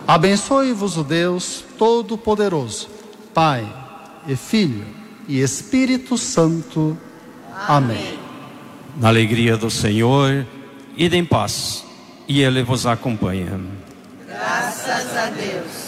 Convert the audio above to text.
Abençoe-vos o Deus Todo-Poderoso, Pai e Filho e Espírito Santo. Amém. Na alegria do Senhor, ide em paz, e Ele vos acompanha. Graças a Deus.